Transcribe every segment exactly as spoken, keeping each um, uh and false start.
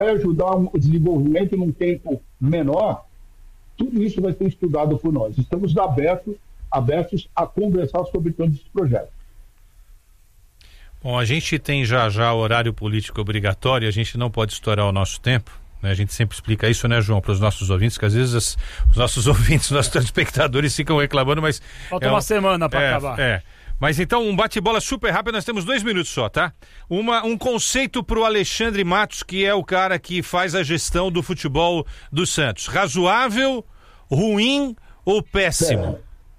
ajudar o desenvolvimento num tempo menor, tudo isso vai ser estudado por nós. Estamos abertos, abertos a conversar sobre todos esses projetos. Bom, a gente tem já já horário político obrigatório, a gente não pode estourar o nosso tempo, né? A gente sempre explica isso, né, João, para os nossos ouvintes, que às vezes as, os nossos ouvintes, os nossos telespectadores ficam reclamando, mas... Falta é uma um, semana para é, acabar. É. Mas então, um bate-bola super rápido, nós temos dois minutos só, tá? Uma, um conceito para o Alexandre Matos, que é o cara que faz a gestão do futebol do Santos. Razoável, ruim ou péssimo?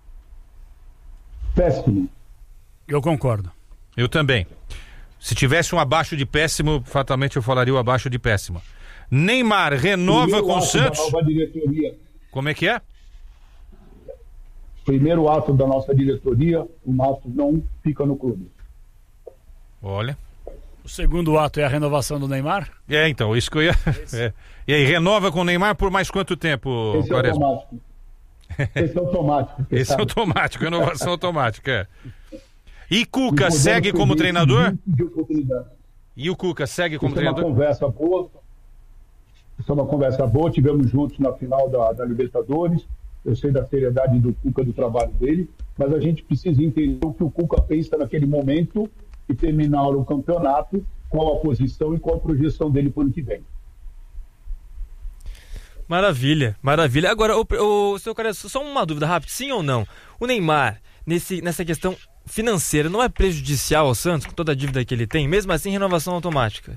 Péssimo. Eu concordo. Eu também. Se tivesse um abaixo de péssimo, fatalmente eu falaria o abaixo de péssimo. Neymar renova Primeiro com o ato Santos. da nova diretoria. Como é que é? Primeiro ato da nossa diretoria, o Matos não fica no clube. Olha. O segundo ato é a renovação do Neymar? É, então, isso que eu ia... É. E aí, renova com o Neymar por mais quanto tempo, Esse é Quaresma? automático. Esse é automático. Esse sabe? é automático, renovação automática, é. E Cuca segue como treinador? E o Cuca segue como Isso treinador? É uma conversa boa. Isso é uma conversa boa. Tivemos juntos na final da, da Libertadores. Eu sei da seriedade do Cuca, do trabalho dele, mas a gente precisa entender o que o Cuca pensa naquele momento e terminar o campeonato, qual a posição e qual a projeção dele para o ano que vem. Maravilha, maravilha. Agora, o, o seu cara, só uma dúvida rápida, sim ou não? O Neymar, nesse, nessa questão financeira, não é prejudicial ao Santos, com toda a dívida que ele tem, mesmo assim, renovação automática?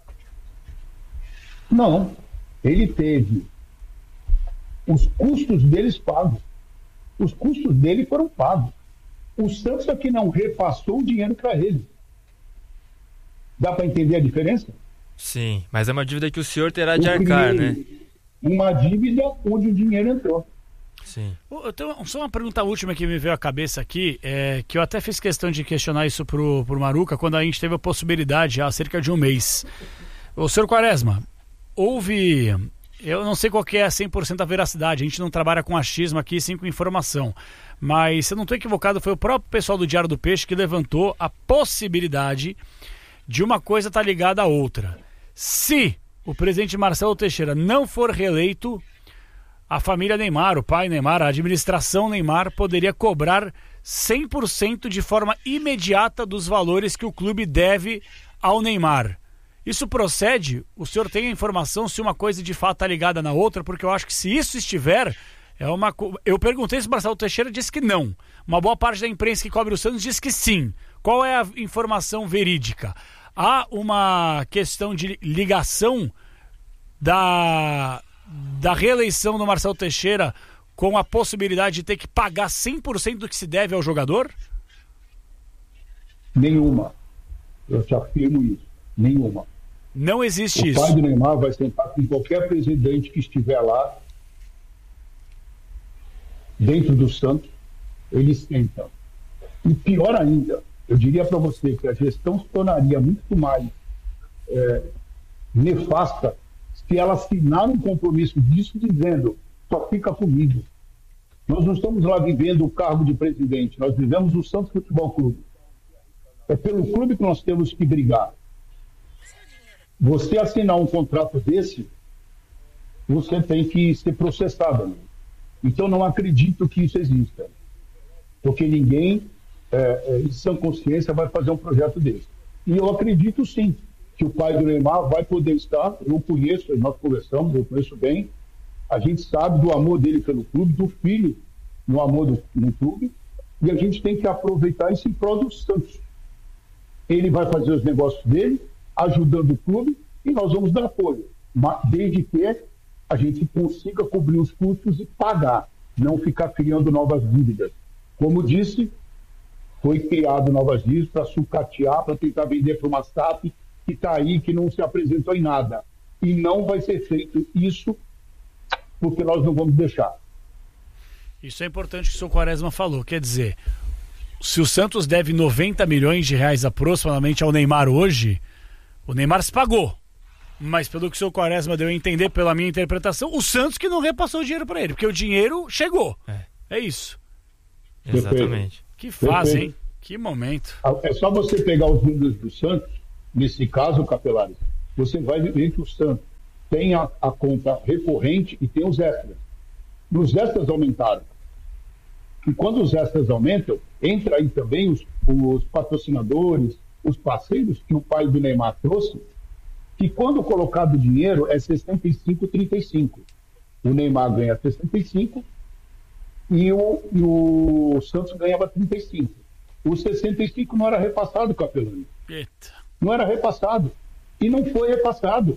Não, ele teve os custos deles pagos. Os custos dele foram pagos. O Santos é que não repassou o dinheiro para ele. Dá para entender a diferença? Sim, mas é uma dívida que o senhor terá de arcar, né? Uma dívida onde o dinheiro entrou. Sim. Eu tenho só uma pergunta última que me veio à cabeça aqui, é, que eu até fiz questão de questionar isso pro, pro Maruca quando a gente teve a possibilidade há cerca de um mês. O senhor Quaresma, houve... Eu não sei qual que é cem por cento a veracidade, a gente não trabalha com achismo aqui, sim com informação. Mas, se eu não estou equivocado, foi o próprio pessoal do Diário do Peixe que levantou a possibilidade de uma coisa estar ligada à outra. Se o presidente Marcelo Teixeira não for reeleito, a família Neymar, o pai Neymar, a administração Neymar poderia cobrar cem por cento de forma imediata dos valores que o clube deve ao Neymar. Isso procede? O senhor tem a informação se uma coisa de fato está ligada na outra? Porque eu acho que se isso estiver, é uma... Eu perguntei se o Marcelo Teixeira disse que não. Uma boa parte da imprensa que cobre o Santos diz que sim. Qual é a informação verídica? Há uma questão de ligação da, da reeleição do Marcelo Teixeira com a possibilidade de ter que pagar cem por cento do que se deve ao jogador? Nenhuma. Eu te afirmo isso. Nenhuma. Não existe isso. O pai do Neymar vai sentar com qualquer presidente que estiver lá, dentro do Santos, eles sentam. E pior ainda, eu diria para você que a gestão se tornaria muito mais é, nefasta se ela assinar um compromisso disso dizendo, só fica comigo. Nós não estamos lá vivendo o cargo de presidente, nós vivemos o Santos Futebol Clube. É pelo clube que nós temos que brigar. Você assinar um contrato desse, você tem que ser processado. Né? Então, não acredito que isso exista. Porque ninguém, é, é, em sã consciência, vai fazer um projeto desse. E eu acredito, sim, que o pai do Neymar vai poder estar. Eu conheço, nós conversamos, eu conheço bem. A gente sabe do amor dele pelo clube, do filho no amor do, no clube. E a gente tem que aproveitar isso em prol do Santos. Ele vai fazer os negócios dele, ajudando o clube, e nós vamos dar apoio, mas desde que a gente consiga cobrir os custos e pagar, não ficar criando novas dívidas. Como disse, foi criado novas dívidas para sucatear, para tentar vender para uma S A P que está aí, que não se apresentou em nada. E não vai ser feito isso, porque nós não vamos deixar. Isso é importante que o senhor Quaresma falou, quer dizer, se o Santos deve noventa milhões de reais aproximadamente ao Neymar hoje, o Neymar se pagou, mas pelo que o senhor Quaresma deu a entender, pela minha interpretação, o Santos que não repassou o dinheiro para ele, porque o dinheiro chegou. É, é isso. Exatamente. Que fase, hein? Que momento. É só você pegar os números do Santos, nesse caso, Capelari, você vai ver que o Santos tem a, a conta recorrente e tem os extras. E os extras aumentaram. E quando os extras aumentam, entra aí também os, os patrocinadores, os parceiros que o pai do Neymar trouxe, que quando colocado o dinheiro é sessenta e cinco a trinta e cinco. O Neymar ganha sessenta e cinco e o, e o Santos ganhava trinta e cinco. O sessenta e cinco não era repassado, Capelani. Eita. Não era repassado. E não foi repassado.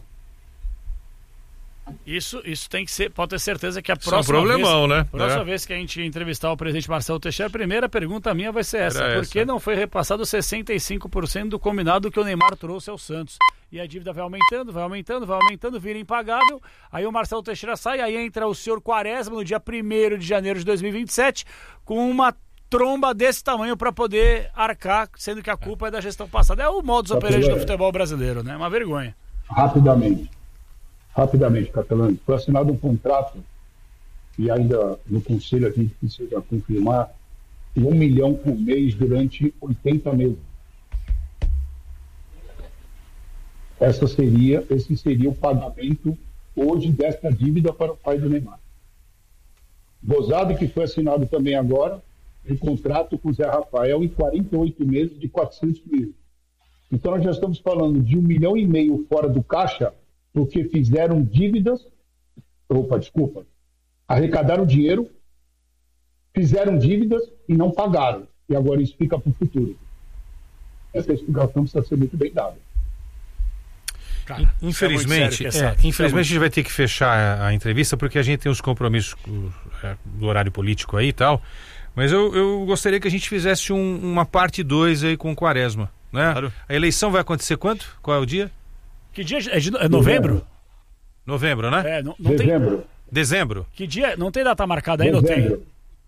Isso, isso tem que ser, pode ter certeza que a Isso é um próxima problemão, vez, né? próxima É. vez que a gente entrevistar o presidente Marcelo Teixeira, a primeira pergunta minha vai ser essa. Era Por que essa. não foi repassado sessenta e cinco por cento do combinado que o Neymar trouxe ao Santos? E a dívida vai aumentando, vai aumentando, vai aumentando, vira impagável. Aí o Marcelo Teixeira sai, aí entra o senhor Quaresma no dia primeiro de janeiro de dois mil e vinte e sete com uma tromba desse tamanho para poder arcar, sendo que a culpa é da gestão passada. É o modus operandi do futebol brasileiro, né? Uma vergonha. Rapidamente. Rapidamente, Catalani. Foi assinado um contrato e ainda no conselho a gente precisa confirmar um milhão por mês durante oitenta meses. Essa seria, esse seria o pagamento hoje desta dívida para o pai do Neymar. Gozado que foi assinado também agora um contrato com o Zé Rafael em quarenta e oito meses de quatrocentos mil. Então nós já estamos falando de um milhão e meio fora do caixa porque fizeram dívidas, opa, desculpa, arrecadaram dinheiro, fizeram dívidas e não pagaram. E agora isso fica para o futuro. Essa explicação precisa ser muito bem dada. Cara, Infelizmente, isso é muito sério, é, Kessler. infelizmente a gente vai ter que fechar a, a entrevista porque a gente tem os compromissos é, do horário político aí e tal. Mas eu, eu gostaria que a gente fizesse um, uma parte dois aí com o Quaresma, né? Claro. A eleição vai acontecer quando? Qual é o dia? Que dia? É, de, é novembro? Novembro, né? É, não, não tem. Dezembro. Dezembro. Que dia? Não tem data marcada aí, não tem? Dezembro.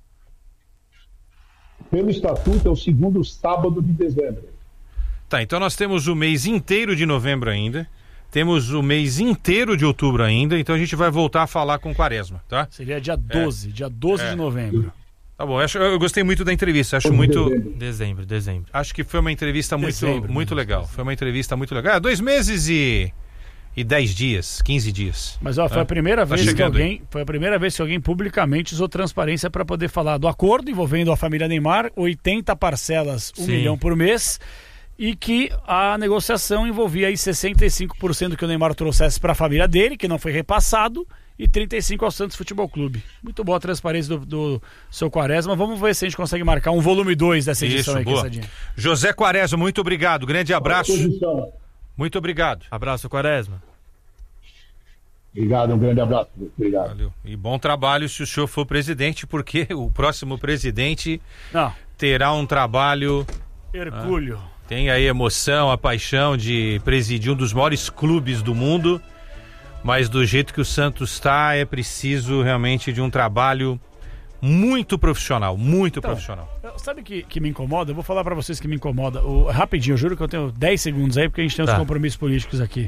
Pelo estatuto é o segundo sábado de dezembro. Tá, então nós temos o mês inteiro de novembro ainda. Temos o mês inteiro de outubro ainda. Então a gente vai voltar a falar com o Quaresma, tá? Seria dia doze, dia doze É. de novembro. Tá bom, eu, acho- eu gostei muito da entrevista. Acho Ou de muito. dezembro. Dezembro, dezembro. Acho que foi uma entrevista muito, Dezembro, muito né? legal. Foi uma entrevista muito legal. É, dois meses e, e dez dias, quinze dias. Mas ó, foi É. a primeira Tá vez que chegando alguém, foi a primeira vez que alguém publicamente usou transparência para poder falar do acordo envolvendo a família Neymar, oitenta parcelas, um Sim. milhão por mês, e que a negociação envolvia aí sessenta e cinco por cento que o Neymar trouxesse para a família dele, que não foi repassado, e trinta e cinco por cento ao Santos Futebol Clube. Muito boa a transparência do, do seu Quaresma. Vamos ver se a gente consegue marcar um volume dois dessa edição Isso, aí, boa. Quessadinha. José Quaresma, muito obrigado. Grande abraço. Posição. Muito obrigado. Abraço, Quaresma. Obrigado, um grande abraço. Obrigado. Valeu. E bom trabalho se o senhor for presidente, porque o próximo presidente Não, terá um trabalho. Hercúleo. Tem aí a emoção, a paixão de presidir um dos maiores clubes do mundo, mas do jeito que o Santos está, é preciso realmente de um trabalho muito profissional, muito Então, profissional. Sabe o que, que me incomoda? Eu vou falar pra vocês que me incomoda. O, rapidinho, eu juro que eu tenho dez segundos aí, porque a gente tem os Tá. compromissos políticos aqui.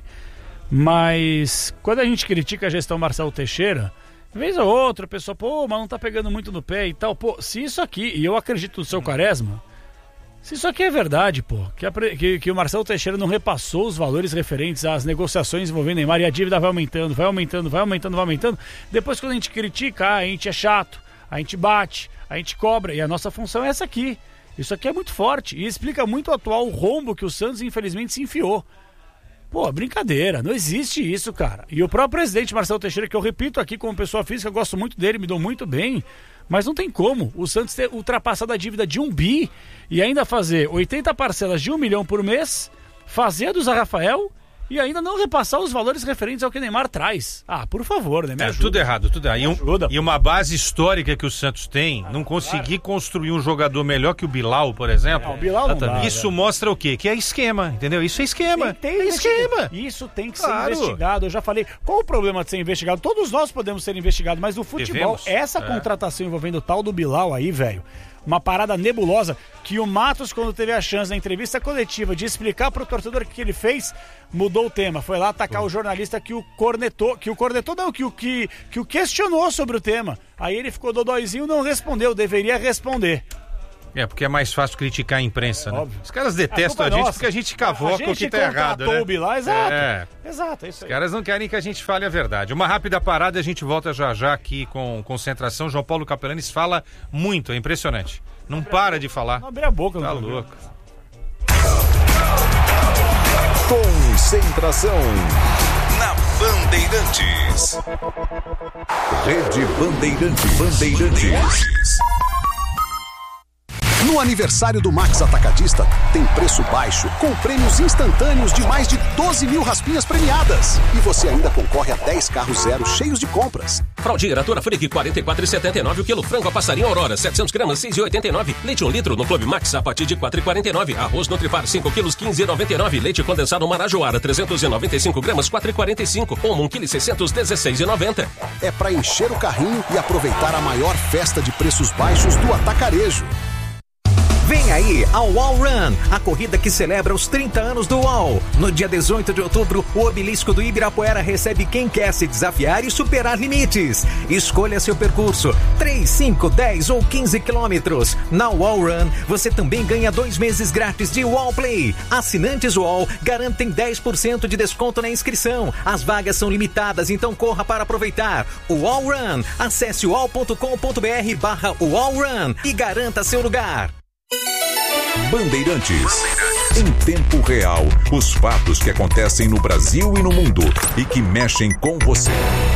Mas quando a gente critica a gestão Marcelo Teixeira, vez ou outra, a pessoa, pô, mas não tá pegando muito no pé e tal. Pô, se isso aqui, e eu acredito no seu Quaresma, se isso aqui é verdade, pô, que, a pre- que, que o Marcelo Teixeira não repassou os valores referentes às negociações envolvendo Neymar e a dívida vai aumentando, vai aumentando, vai aumentando, vai aumentando. Depois, quando a gente critica, a gente é chato, a gente bate, a gente cobra, e a nossa função é essa aqui. Isso aqui é muito forte e explica muito o atual rombo que o Santos, infelizmente, se enfiou. Pô, brincadeira, não existe isso, cara. E o próprio presidente Marcelo Teixeira, que eu repito aqui como pessoa física, eu gosto muito dele, me dou muito bem, mas não tem como o Santos ter ultrapassado a dívida de um bi e ainda fazer oitenta parcelas de um milhão por mês, fazer a do Zé Rafael e ainda não repassar os valores referentes ao que Neymar traz. Ah, por favor, né? Me É, ajuda. tudo errado, tudo errado. E, um- ajuda, e uma base histórica que o Santos tem, não conseguir construir um jogador melhor que o Bilal, por exemplo. Não, o Bilal não dá, Isso velho. mostra o quê? Que é esquema, entendeu? Isso é esquema. Tem, tem é esquema. Isso tem que Claro. ser investigado. Eu já falei, qual o problema de ser investigado? Todos nós podemos ser investigados, mas no futebol, Devemos. essa É. contratação envolvendo o tal do Bilal aí, velho, uma parada nebulosa, que o Matos, quando teve a chance na entrevista coletiva de explicar pro torcedor o que ele fez, mudou o tema. Foi lá atacar o jornalista que o cornetou, que o cornetou não, que o que, que o questionou sobre o tema. Aí ele ficou dodóizinho, não respondeu, deveria responder. É, porque é mais fácil criticar a imprensa, né? Óbvio. Os caras detestam a, a gente nossa. porque a gente cavoca o que tá errado, né? O lá, exato. É. Exato, é isso aí. Os caras não querem que a gente fale a verdade. Uma rápida parada e a gente volta já já aqui com concentração. João Paulo Capelanes fala muito, é impressionante. Não para de falar. Não abre a boca, tá não louco. Concentração na Bandeirantes. Rede Bandeirantes. Bandeirantes. No aniversário do Max Atacadista, tem preço baixo, com prêmios instantâneos de mais de doze mil raspinhas premiadas. E você ainda concorre a dez carros zero cheios de compras. Fraldinha Natura Freak, quarenta e quatro reais e setenta e nove centavos o quilo. Frango a passarinho Aurora, setecentos gramas, seis reais e oitenta e nove centavos. Leite um litro no Clube Max a partir de quatro reais e quarenta e nove centavos. Arroz Nutrifar, cinco quilos, quinze reais e noventa e nove centavos. Leite condensado Marajoara, trezentos e noventa e cinco gramas, quatro reais e quarenta e cinco centavos. Omo, um quilo e seiscentos, dezesseis reais e noventa centavos. É para encher o carrinho e aproveitar a maior festa de preços baixos do atacarejo. Vem aí ao Wall Run, a corrida que celebra os trinta anos do Wall. No dia dezoito de outubro, o obelisco do Ibirapuera recebe quem quer se desafiar e superar limites. Escolha seu percurso, três, cinco, dez ou quinze quilômetros. Na Wall Run, você também ganha dois meses grátis de Wall Play. Assinantes Wall garantem dez por cento de desconto na inscrição. As vagas são limitadas, então corra para aproveitar. O Wall Run, acesse wall ponto com ponto br barra Wall Run e garanta seu lugar. Bandeirantes. Em tempo real, os fatos que acontecem no Brasil e no mundo e que mexem com você.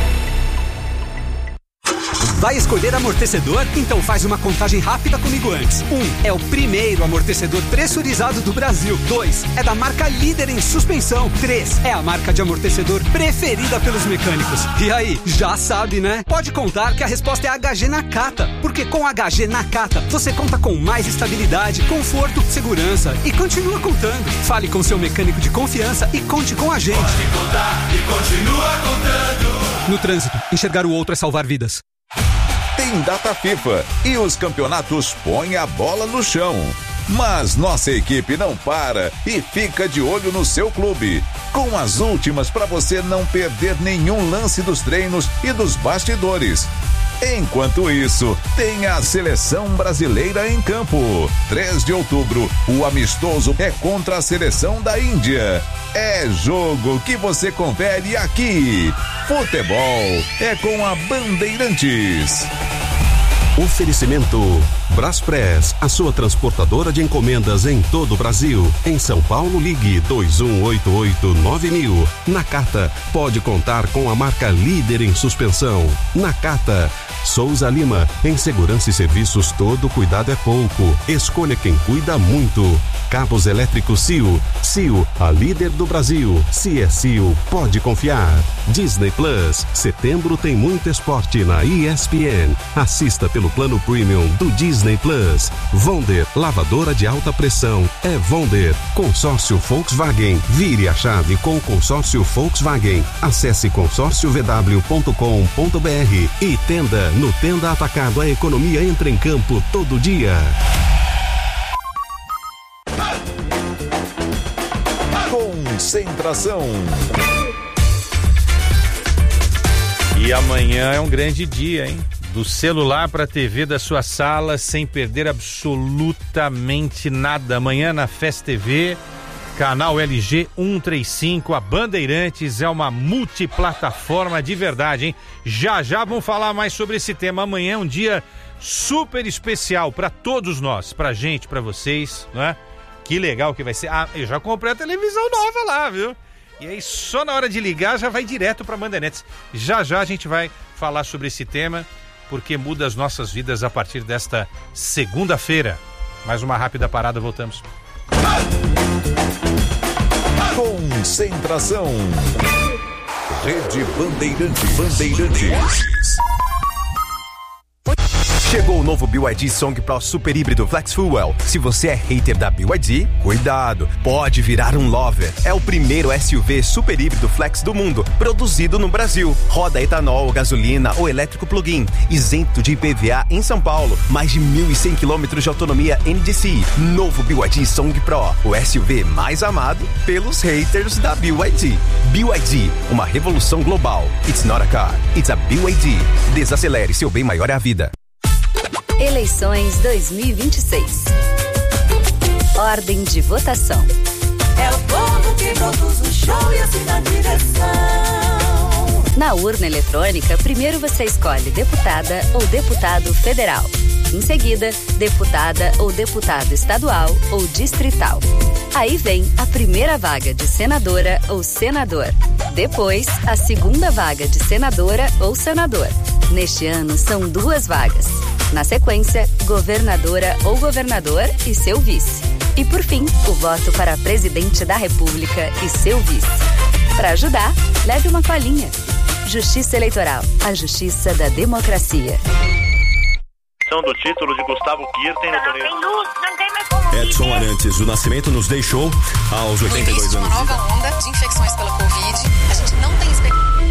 Vai escolher amortecedor? Então faz uma contagem rápida comigo antes. Um, é o primeiro amortecedor pressurizado do Brasil. Dois, é da marca líder em suspensão. Três, é a marca de amortecedor preferida pelos mecânicos. E aí, já sabe, né? Pode contar que a resposta é H G Nakata, porque com H G Nakata você conta com mais estabilidade, conforto, segurança e continua contando. Fale com seu mecânico de confiança e conte com a gente. Pode contar e continua contando. No trânsito, enxergar o outro é salvar vidas. Tem data FIFA e os campeonatos põem a bola no chão. Mas nossa equipe não para e fica de olho no seu clube, com as últimas para você não perder nenhum lance dos treinos e dos bastidores. Enquanto isso, tem a Seleção Brasileira em campo. três de outubro, o amistoso é contra a Seleção da Índia. É jogo que você confere aqui. Futebol é com a Bandeirantes. Oferecimento Braspress, a sua transportadora de encomendas em todo o Brasil. Em São Paulo, ligue dois um oito oito nove mil. Nakata, pode contar com a marca líder em suspensão. Nakata. Souza Lima, em segurança e serviços todo cuidado é pouco. Escolha quem cuida muito. Cabos elétricos Cio. Cio, a líder do Brasil. Se é Cio, pode confiar. Disney Plus, setembro tem muito esporte na E S P N. Assista pelo plano premium do Disney Plus. Vonder, lavadora de alta pressão. É Vonder. Consórcio Volkswagen. Vire a chave com o consórcio Volkswagen. Acesse consórcio v w ponto com ponto b r e tenda. No Tenda Atacado, a economia entra em campo todo dia. Concentração. E amanhã é um grande dia, hein? Do celular para a T V da sua sala, sem perder absolutamente nada. Amanhã na F E S T V, canal L G cento e trinta e cinco, a Bandeirantes é uma multiplataforma de verdade, hein? Já já vamos falar mais sobre esse tema. Amanhã é um dia super especial para todos nós, pra gente, pra vocês, né? Que legal que vai ser. Ah, eu já comprei a televisão nova lá, viu? E aí só na hora de ligar já vai direto pra Bandeirantes. Já já a gente vai falar sobre esse tema, porque muda as nossas vidas a partir desta segunda-feira. Mais uma rápida parada, voltamos. Concentração. Rede Bandeirantes. Bandeirantes. Chegou o novo B Y D Song Pro Super Híbrido Flex Fuel. Se você é hater da B Y D, cuidado, pode virar um lover. É o primeiro S U V super híbrido flex do mundo, produzido no Brasil. Roda etanol, gasolina ou elétrico plug-in, isento de I P V A em São Paulo. Mais de mil e cem quilômetros de autonomia N D C. Novo B Y D Song Pro, o S U V mais amado pelos haters da B Y D. B Y D, uma revolução global. It's not a car, it's a B Y D. Desacelere, seu bem maior é a vida. Eleições dois mil e vinte e seis. Ordem de votação. É o povo que produz o show e assim na direção. Na urna eletrônica, primeiro você escolhe deputada ou deputado federal. Em seguida, deputada ou deputado estadual ou distrital. Aí vem a primeira vaga de senadora ou senador. Depois, a segunda vaga de senadora ou senador. Neste ano, são duas vagas. Na sequência, governadora ou governador e seu vice. E por fim, o voto para presidente da República e seu vice. Para ajudar, leve uma colinha. Justiça Eleitoral, a justiça da democracia. Do título de Gustavo Kirten no torneio. Não tem luz, não tem mais como Edson viver. Arantes do Nascimento nos deixou aos oitenta e dois anos. Uma nova onda de infecções pela Covid. A gente não tem expectativa.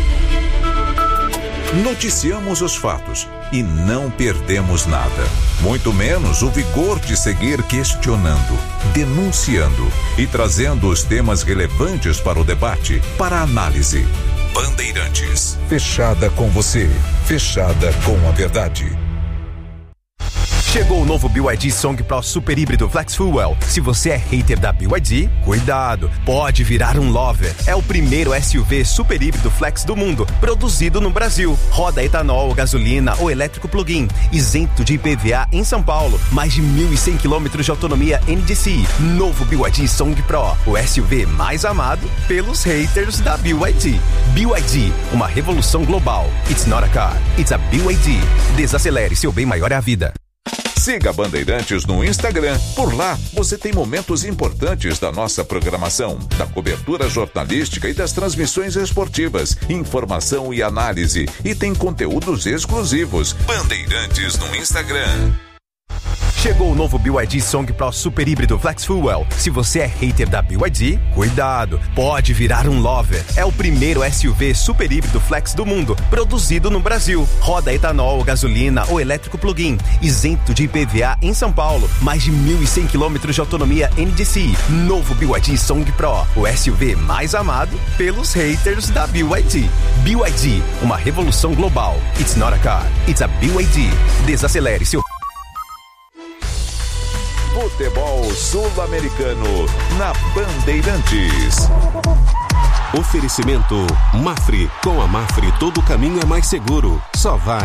Noticiamos os fatos e não perdemos nada. Muito menos o vigor de seguir questionando, denunciando e trazendo os temas relevantes para o debate, para a análise. Bandeirantes. Fechada com você. Fechada com a verdade. Chegou o novo B Y D Song Pro Super Híbrido Flex Fuel. Se você é hater da B Y D, cuidado, pode virar um lover. É o primeiro S U V super híbrido flex do mundo, produzido no Brasil. Roda etanol, gasolina ou elétrico plug-in, isento de I P V A em São Paulo. Mais de mil e cem quilômetros de autonomia N D C. Novo B Y D Song Pro, o S U V mais amado pelos haters da B Y D. B Y D, uma revolução global. It's not a car, it's a B Y D. Desacelere, seu bem maior é a vida. Siga Bandeirantes no Instagram. Por lá, você tem momentos importantes da nossa programação, da cobertura jornalística e das transmissões esportivas, informação e análise. E tem conteúdos exclusivos. Bandeirantes no Instagram. Chegou o novo B Y D Song Pro Super Híbrido Flex Fuel. Se você é hater da B Y D, cuidado, pode virar um lover. É o primeiro S U V super híbrido flex do mundo, produzido no Brasil. Roda etanol, gasolina ou elétrico plug-in, isento de I P V A em São Paulo. Mais de mil e cem quilômetros de autonomia N D C. Novo B Y D Song Pro, o S U V mais amado pelos haters da B Y D. B Y D, uma revolução global. It's not a car, it's a B Y D. Desacelere seu... Futebol Sul-Americano na Bandeirantes. Oferecimento Mafre. Com a Mafre todo caminho é mais seguro. Só vai.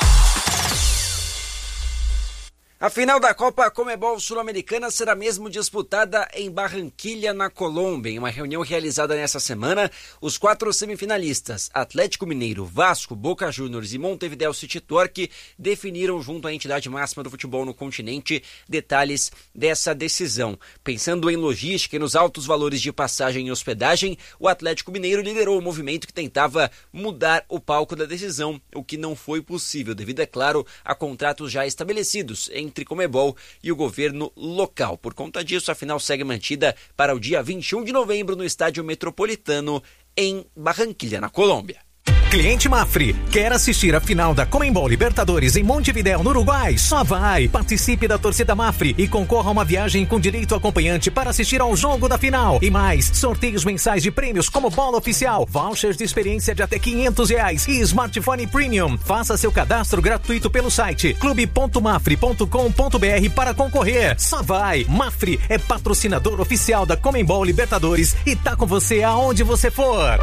A final da Copa Comebol Sul-Americana será mesmo disputada em Barranquilha, na Colômbia. Em uma reunião realizada nessa semana, os quatro semifinalistas, Atlético Mineiro, Vasco, Boca Juniors e Montevideo City Torque, definiram junto à entidade máxima do futebol no continente detalhes dessa decisão. Pensando em logística e nos altos valores de passagem e hospedagem, o Atlético Mineiro liderou o movimento que tentava mudar o palco da decisão, o que não foi possível devido, é claro, a contratos já estabelecidos em entre Comebol e o governo local. Por conta disso, a final segue mantida para o dia vinte e um de novembro no Estádio Metropolitano, em Barranquilha, na Colômbia. Cliente Mafre, quer assistir a final da Comembol Libertadores em Montevideo, no Uruguai? Só vai! Participe da torcida Mafre e concorra a uma viagem com direito acompanhante para assistir ao jogo da final. E mais, sorteios mensais de prêmios como bola oficial, vouchers de experiência de até quinhentos reais e smartphone premium. Faça seu cadastro gratuito pelo site clube ponto mafre ponto com ponto br para concorrer. Só vai! Mafre é patrocinador oficial da Comembol Libertadores e tá com você aonde você for.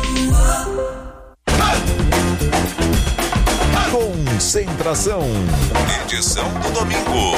Concentração. Edição do domingo.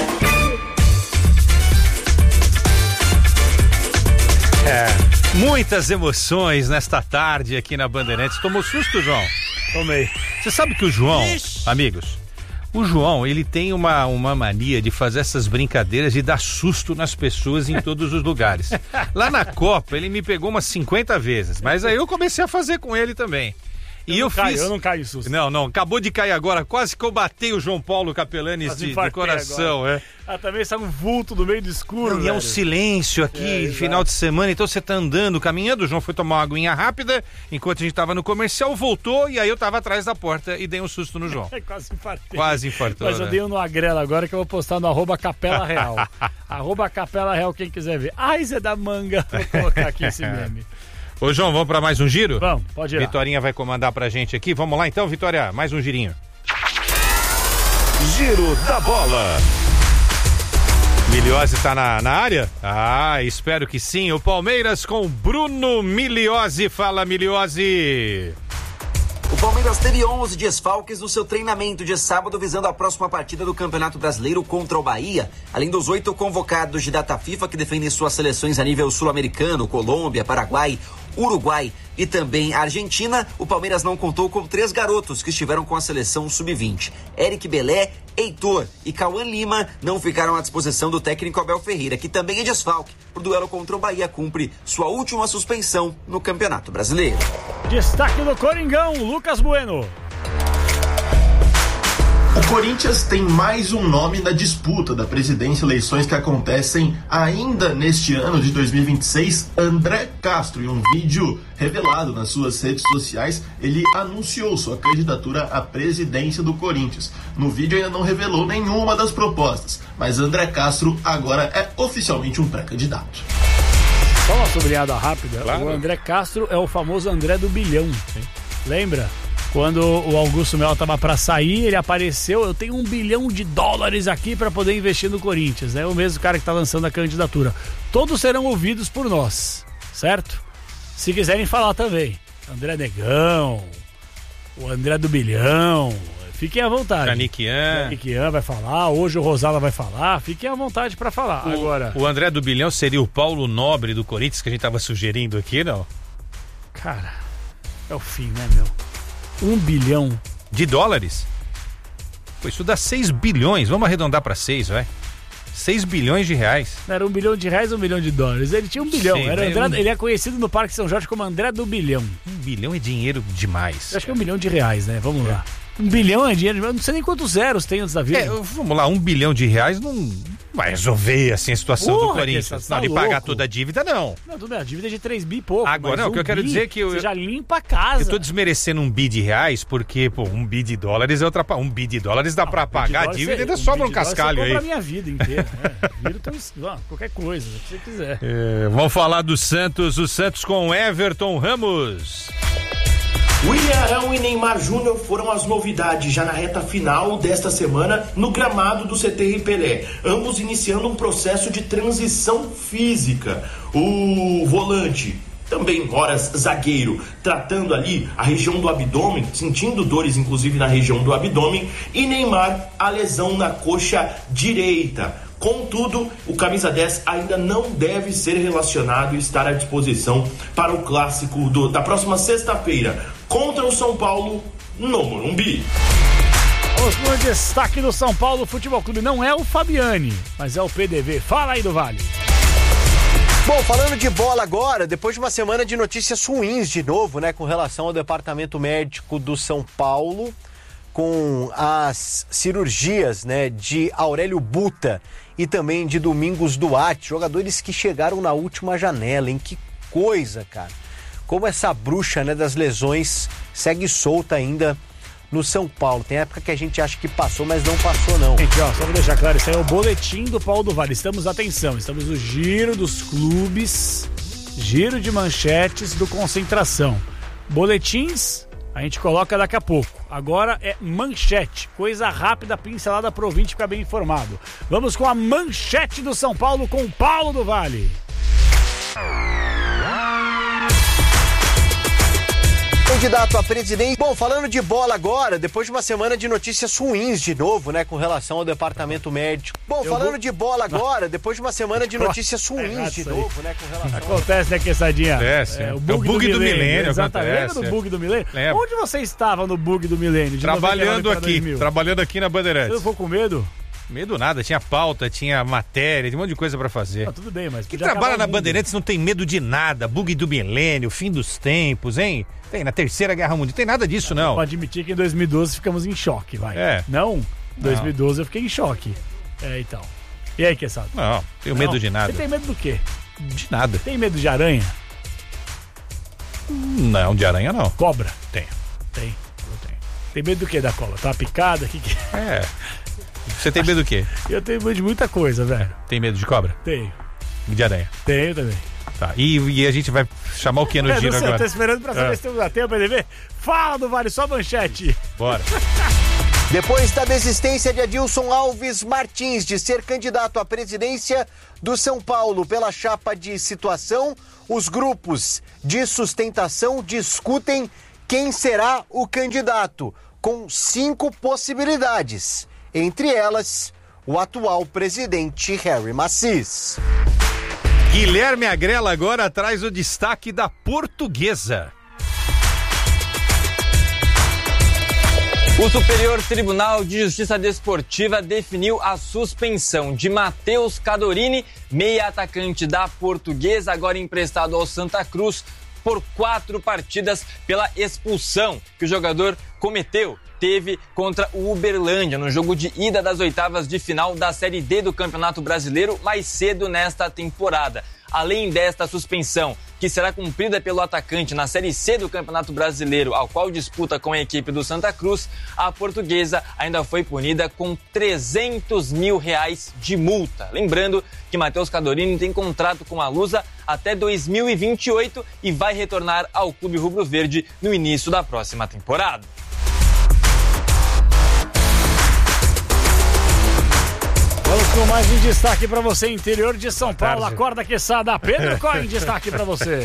É, muitas emoções nesta tarde aqui na Bandeirantes. Tomou susto, João? Tomei. Você sabe que o João, Ixi. amigos, o João, ele tem uma, uma mania de fazer essas brincadeiras de dar susto nas pessoas em todos os lugares. Lá na Copa, ele me pegou umas cinquenta vezes, mas aí eu comecei a fazer com ele também. Eu e não eu caio, fiz. eu não caio susto. Não, não, acabou de cair agora. Quase que eu batei o João Paulo Capelanes de, de coração, é. Ah, também sai um vulto do meio do escuro. Não, e é um silêncio aqui, é, final de semana. Então você tá andando, caminhando. O João foi tomar uma aguinha rápida enquanto a gente tava no comercial, voltou e aí eu tava atrás da porta e dei um susto no João. Quase infartei. Quase infartou. Mas eu né? dei um no agrela agora que eu vou postar no arroba Capela Real. Arroba Capela Real, quem quiser ver. Ai, Zé da Manga. Vou colocar aqui esse meme. Ô João, vamos para mais um giro? Vamos, pode ir. Vitorinha vai comandar pra gente aqui. Vamos lá então, Vitória, mais um girinho. Giro da Bola. Miliose tá na, na área? Ah, espero que sim. O Palmeiras com Bruno Miliose. Fala, Miliose. O Palmeiras teve onze desfalques no seu treinamento de sábado, visando a próxima partida do Campeonato Brasileiro contra o Bahia. Além dos oito convocados de data FIFA que defendem suas seleções a nível sul-americano, Colômbia, Paraguai, Uruguai e também Argentina, o Palmeiras não contou com três garotos que estiveram com a seleção sub vinte. Eric Belé, Heitor e Cauã Lima não ficaram à disposição do técnico Abel Ferreira, que também é desfalque. O duelo contra o Bahia cumpre sua última suspensão no Campeonato Brasileiro. Destaque do Coringão, Lucas Bueno. O Corinthians tem mais um nome na disputa da presidência, eleições que acontecem ainda neste ano de dois mil e vinte e seis, André Castro. Em um vídeo revelado nas suas redes sociais, ele anunciou sua candidatura à presidência do Corinthians. No vídeo ainda não revelou nenhuma das propostas, mas André Castro agora é oficialmente um pré-candidato. Só uma sublinhada rápida, claro. O André Castro é o famoso André do bilhão. Sim. Lembra? Quando o Augusto Melo estava para sair, ele apareceu, eu tenho um bilhão de dólares aqui para poder investir no Corinthians. É o mesmo cara que está lançando a candidatura. Todos serão ouvidos por nós, certo? Se quiserem falar também. André Negão, o André do bilhão, fiquem à vontade. Caniquian. Caniquian vai falar, hoje o Rosala vai falar, fiquem à vontade para falar. O, Agora, o André do bilhão seria o Paulo Nobre do Corinthians que a gente estava sugerindo aqui, não? Cara, é o fim, né, meu? Um bilhão de dólares? Pô, isso dá seis bilhões. Vamos arredondar para seis, vai. seis bilhões de reais. Não era um bilhão de reais ou um bilhão de dólares? Ele tinha um bilhão. Sei, era André, um... Ele é conhecido no Parque São Jorge como André do Bilhão. Um bilhão é dinheiro demais. Eu acho que é um bilhão de reais, né? Vamos é. lá. Um bilhão é dinheiro demais. Não sei nem quantos zeros tem antes da vida. É, vamos lá, um bilhão de reais não vai resolver assim a situação Porra, do Corinthians. Tá não, de pagar toda a dívida, não. Não, tudo bem, a dívida é de três bi e pouco. Agora, não, o um que eu quero bi, dizer é que eu. Você já limpa a casa. Eu tô desmerecendo um bi de reais, porque, pô, um bi de dólares é outra. Um bi de dólares dá não, pra pagar a dívida e ainda um sobra um cascalho aí. Pra minha vida inteira, né? Vira tão, qualquer coisa, o que você quiser. É, vamos falar do Santos, o Santos com Everton Ramos. William Arão e Neymar Júnior foram as novidades já na reta final desta semana no gramado do C T R Pelé, ambos iniciando um processo de transição física. O volante, também horas zagueiro, tratando ali a região do abdômen, sentindo dores inclusive na região do abdômen, e Neymar a lesão na coxa direita. Contudo, o camisa dez ainda não deve ser relacionado e estar à disposição para o clássico do, da próxima sexta-feira contra o São Paulo no Morumbi. Vamos para o destaque do São Paulo Futebol Clube. Não é o Fabiani, mas é o P D V. Fala aí do Vale. Bom, falando de bola agora, depois de uma semana de notícias ruins de novo, né, com relação ao departamento médico do São Paulo, com as cirurgias, né, de Aurélio Buta e também de Domingos Duarte, jogadores que chegaram na última janela, hein? Que coisa, cara. Como essa bruxa, né, das lesões segue solta ainda no São Paulo. Tem época que a gente acha que passou, mas não passou, não. Gente, ó, só vou deixar claro, isso aí é o boletim do Paulo do Vale. Estamos, atenção, estamos no giro dos clubes, giro de manchetes do Concentração. Boletins a gente coloca daqui a pouco. Agora é manchete, coisa rápida, pincelada pro ouvinte ficar bem informado. Vamos com a manchete do São Paulo com o Paulo do Vale. Candidato a presidente. Bom, falando de bola agora, depois de uma semana de notícias ruins de novo, né, com relação ao departamento médico. Bom, Eu falando vou... de bola agora, depois de uma semana de notícias ruins é de novo, né, com relação Acontece, né, Quessadinha? Acontece. É, o bug, é o bug do, do milênio. milênio Exatamente. Lembra do bug do milênio? Lembra. Onde você estava no bug do milênio? Trabalhando aqui, trabalhando aqui na Bandeirantes. Você não ficou com medo? Medo nada, tinha pauta, tinha matéria, tinha um monte de coisa pra fazer. Não, tudo bem, mas... Quem trabalha na Bandeirantes não tem medo de nada, bug do milênio, fim dos tempos, hein? Tem, na Terceira Guerra Mundial, não tem nada disso, não. Pode admitir que em dois mil e doze ficamos em choque, vai. É. Não? Em dois mil e doze não. Eu fiquei em choque. É, então. E aí, Quesada? Não, tenho não. medo de nada. Você tem medo do quê? De nada. Tem medo de aranha? Não, de aranha não. Cobra? Tenho. Tem. Eu tenho. Tem medo do quê da cobra? Tá uma picada? Que que... É. Você tem medo do quê? Eu tenho medo de muita coisa, velho. Tem medo de cobra? Tenho. De aranha? Tenho também. Tá, e, e a gente vai chamar o que no é, giro sei, agora? Tô esperando pra saber é. se temos a tempo, P D V. Fala do Vale, só manchete. Bora. Depois da desistência de Adilson Alves Martins de ser candidato à presidência do São Paulo pela chapa de situação, os grupos de sustentação discutem quem será o candidato, com cinco possibilidades. Entre elas, o atual presidente Harry Macis. Guilherme Agrela agora traz o destaque da Portuguesa. O Superior Tribunal de Justiça Desportiva definiu a suspensão de Matheus Cadorini, meia atacante da Portuguesa, agora emprestado ao Santa Cruz, por quatro partidas pela expulsão que o jogador cometeu. Teve contra o Uberlândia no jogo de ida das oitavas de final da Série D do Campeonato Brasileiro mais cedo nesta temporada. Além desta suspensão, que será cumprida pelo atacante na Série C do Campeonato Brasileiro, ao qual disputa com a equipe do Santa Cruz, a Portuguesa ainda foi punida com trezentos mil reais de multa. Lembrando que Matheus Cadorini tem contrato com a Lusa até dois mil e vinte e oito e vai retornar ao Clube Rubro-Verde no início da próxima temporada. Vamos com mais um destaque para você, interior de São Paulo. Acorda, Queçada. Pedro Coin, destaque para você.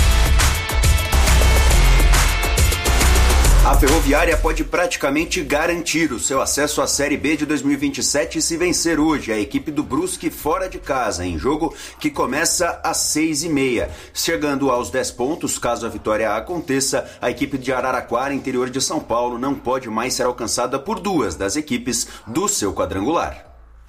A Ferroviária pode praticamente garantir o seu acesso à Série B de dois mil e vinte e sete se vencer hoje a equipe do Brusque fora de casa, em jogo que começa às seis e meia. Chegando aos dez pontos, caso a vitória aconteça, a equipe de Araraquara, interior de São Paulo, não pode mais ser alcançada por duas das equipes do seu quadrangular.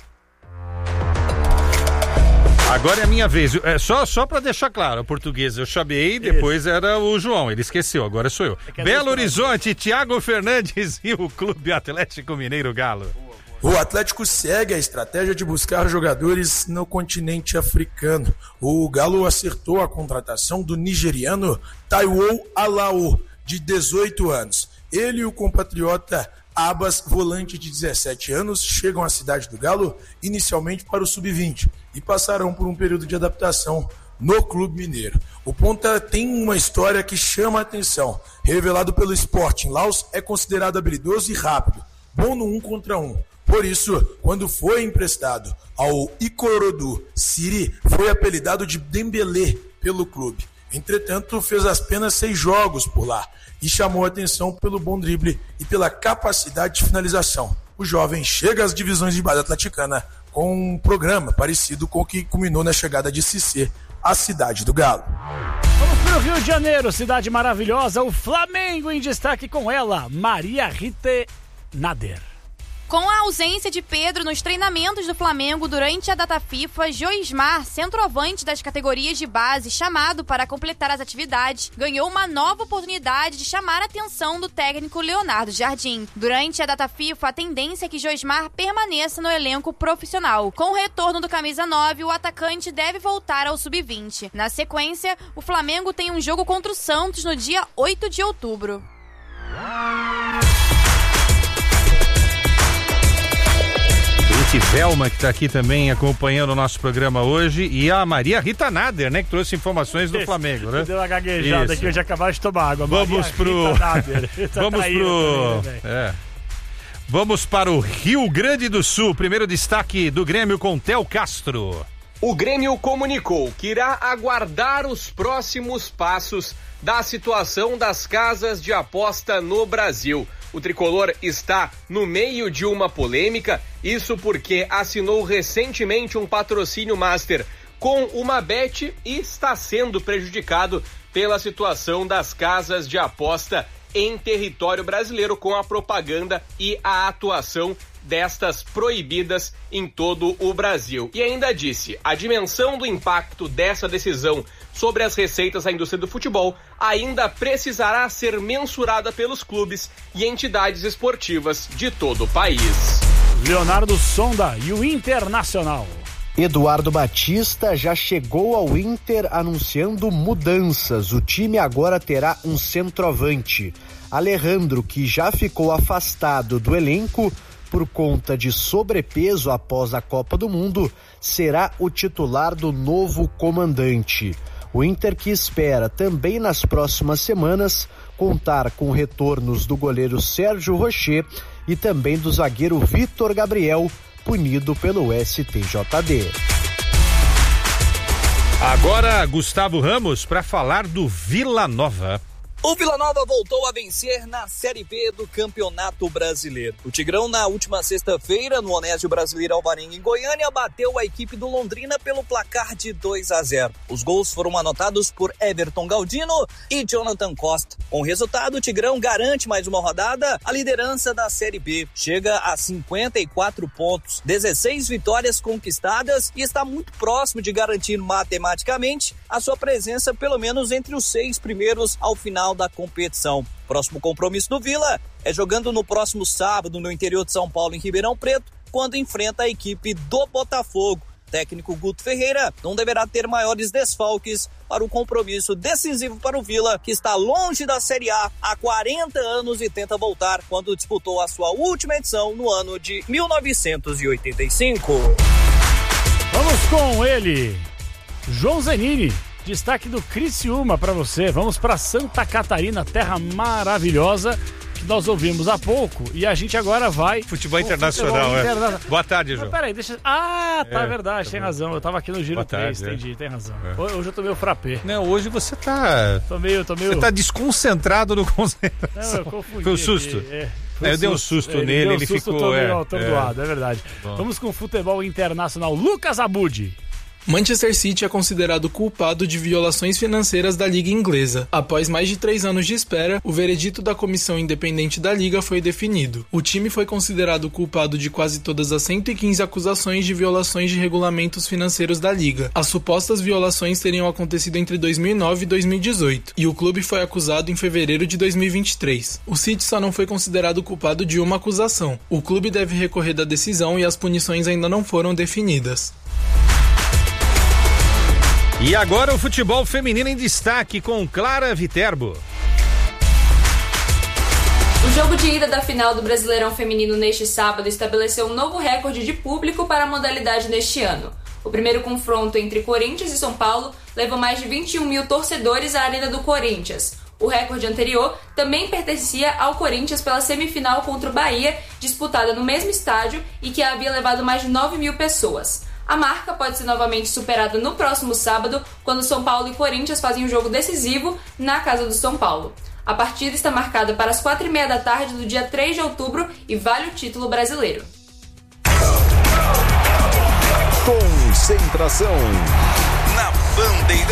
Agora é a minha vez. É, só só para deixar claro, a Portuguesa eu chamei, depois era o João, ele esqueceu, agora sou eu. É Belo Horizonte, Thiago Fernandes e o Clube Atlético Mineiro Galo. O Atlético segue a estratégia de buscar jogadores no continente africano. O Galo acertou a contratação do nigeriano Taiwo Alao, de dezoito anos. Ele e o compatriota Abbas, volante de dezessete anos, chegam à cidade do Galo inicialmente para o sub vinte e passarão por um período de adaptação no Clube Mineiro. O ponta tem uma história que chama a atenção. Revelado pelo Sporting, Laos é considerado habilidoso e rápido, bom no um contra um. Por isso, quando foi emprestado ao Ikorodu City, foi apelidado de Dembélé pelo clube. Entretanto, fez apenas seis jogos por lá e chamou a atenção pelo bom drible e pela capacidade de finalização. O jovem chega às divisões de base atleticana com um programa parecido com o que culminou na chegada de Cissé à cidade do Galo. Vamos para o Rio de Janeiro, cidade maravilhosa, o Flamengo em destaque com ela, Maria Rita Nader. Com a ausência de Pedro nos treinamentos do Flamengo durante a data FIFA, Joismar, centroavante das categorias de base, chamado para completar as atividades, ganhou uma nova oportunidade de chamar a atenção do técnico Leonardo Jardim. Durante a data FIFA, a tendência é que Joismar permaneça no elenco profissional. Com o retorno do camisa nove, o atacante deve voltar ao sub vinte. Na sequência, o Flamengo tem um jogo contra o Santos no dia oito de outubro. Velma, que está aqui também acompanhando o nosso programa hoje, e a Maria Rita Nader, né, que trouxe informações do Flamengo, né? Deu uma gaguejada Isso. aqui, eu já acabei de tomar água. Vamos Maria pro... Nader. Vamos pro... Também, é. Vamos para o Rio Grande do Sul. Primeiro destaque do Grêmio com Theo Castro. O Grêmio comunicou que irá aguardar os próximos passos da situação das casas de aposta no Brasil. O tricolor está no meio de uma polêmica, isso porque assinou recentemente um patrocínio master com uma bet e está sendo prejudicado pela situação das casas de aposta em território brasileiro com a propaganda e a atuação destas proibidas em todo o Brasil. E ainda disse, a dimensão do impacto dessa decisão sobre as receitas da indústria do futebol ainda precisará ser mensurada pelos clubes e entidades esportivas de todo o país. Leonardo Sonda e o Internacional. Eduardo Batista já chegou ao Inter anunciando mudanças. O time agora terá um centroavante. Alejandro, que já ficou afastado do elenco por conta de sobrepeso após a Copa do Mundo, será o titular do novo comandante. O Inter, que espera também nas próximas semanas contar com retornos do goleiro Sérgio Rocher, e também do zagueiro Vitor Gabriel, punido pelo S T J D. Agora, Gustavo Ramos para falar do Vila Nova. O Vila Nova voltou a vencer na Série B do Campeonato Brasileiro. O Tigrão, na última sexta-feira, no Onésio Brasileiro Alvarenga, em Goiânia, bateu a equipe do Londrina pelo placar de dois a zero. Os gols foram anotados por Everton Galdino e Jonathan Costa. Com o resultado, o Tigrão garante mais uma rodada a liderança da Série B. Chega a cinquenta e quatro pontos, dezesseis vitórias conquistadas e está muito próximo de garantir matematicamente a sua presença pelo menos entre os seis primeiros ao final da competição. Próximo compromisso do Vila é jogando no próximo sábado no interior de São Paulo, em Ribeirão Preto, quando enfrenta a equipe do Botafogo. O técnico Guto Ferreira não deverá ter maiores desfalques para o compromisso decisivo para o Vila, que está longe da Série A há quarenta anos e tenta voltar quando disputou a sua última edição no ano de mil novecentos e oitenta e cinco. Vamos com ele, João Zanini. Destaque do Criciúma para você. Vamos para Santa Catarina, terra maravilhosa que nós ouvimos há pouco. E a gente agora vai... Futebol internacional, futebol é. Interna... Boa tarde, João. Mas peraí, deixa... Ah, tá, é, verdade, tá tem bom. razão. Eu tava aqui no Giro Boa três, tarde, entendi, é. tem razão. É. Hoje eu tô meio frappé. Não, hoje você tá... Tô meio, tô meio... Você tá desconcentrado no concentração. Não, eu confundi. Foi o susto? Aqui, é. É, eu dei um susto ele nele, deu um ele susto, ficou... Tô é, meio atordoado, é, é verdade. Bom. Vamos com o futebol internacional. Lucas Abud. Manchester City é considerado culpado de violações financeiras da Liga Inglesa. Após mais de três anos de espera, o veredito da Comissão Independente da Liga foi definido. O time foi considerado culpado de quase todas as cento e quinze acusações de violações de regulamentos financeiros da Liga. As supostas violações teriam acontecido entre dois mil e nove e dois mil e dezoito, e o clube foi acusado em fevereiro de dois mil e vinte e três. O City só não foi considerado culpado de uma acusação. O clube deve recorrer da decisão e as punições ainda não foram definidas. E agora o futebol feminino em destaque com Clara Viterbo. O jogo de ida da final do Brasileirão Feminino neste sábado estabeleceu um novo recorde de público para a modalidade neste ano. O primeiro confronto entre Corinthians e São Paulo levou mais de vinte e um mil torcedores à Arena do Corinthians. O recorde anterior também pertencia ao Corinthians pela semifinal contra o Bahia, disputada no mesmo estádio e que havia levado mais de nove mil pessoas. A marca pode ser novamente superada no próximo sábado, quando São Paulo e Corinthians fazem um jogo decisivo na casa do São Paulo. A partida está marcada para as quatro e meia da tarde do dia três de outubro e vale o título brasileiro. Concentração na Bandeirante.